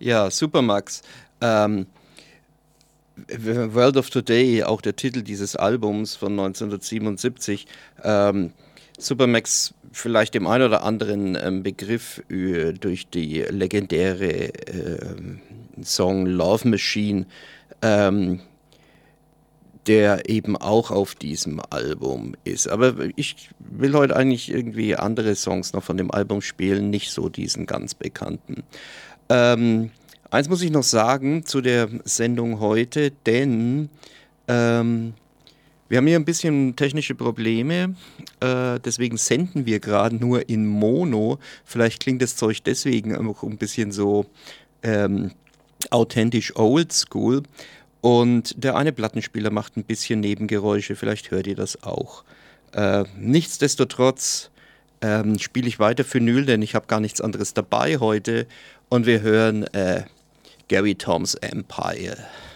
Ja, super, Max. Ähm, World of Today, auch der Titel dieses Albums von 1977. Supermax vielleicht dem einen oder anderen Begriff durch die legendäre Song Love Machine, ähm, der eben auch auf diesem Album ist. Aber ich will heute eigentlich irgendwie andere Songs noch von dem Album spielen, nicht so diesen ganz bekannten. Ähm, Eins muss ich noch sagen zu der Sendung heute, denn ähm, wir haben hier ein bisschen technische Probleme, deswegen senden wir gerade nur in Mono. Vielleicht klingt das Zeug deswegen auch ein bisschen so ähm, authentisch oldschool. Und der eine Plattenspieler macht ein bisschen Nebengeräusche, vielleicht hört ihr das auch. Nichtsdestotrotz spiele ich weiter Vinyl, denn ich habe gar nichts anderes dabei heute. Und wir hören Gary Tom's Empire.